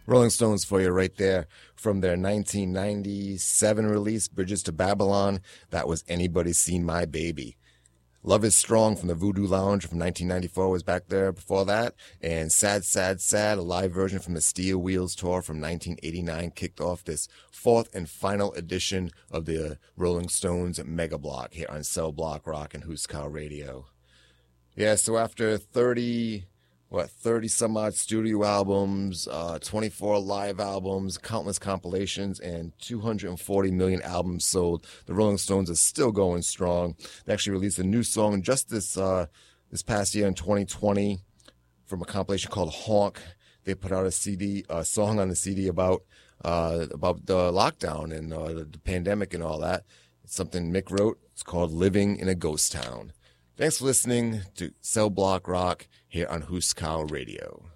Rolling Stones for you right there from their 1997 release, Bridges to Babylon. That was Anybody Seen My Baby. Love is Strong from the Voodoo Lounge from 1994 was back there before that. And Sad, Sad, Sad, a live version from the Steel Wheels Tour from 1989 kicked off this fourth and final edition of the Rolling Stones Mega Block here on Cell Block Rock and Huskow Radio. Yeah, so after 30 some odd studio albums, 24 live albums, countless compilations, and 240 million albums sold, the Rolling Stones are still going strong. They actually released a new song just this past year in 2020 from a compilation called Honk. They put out a song on the CD about the lockdown and the pandemic and all that. It's something Mick wrote. It's called Living in a Ghost Town. Thanks for listening to Cell Block Rock here on Huskow Radio.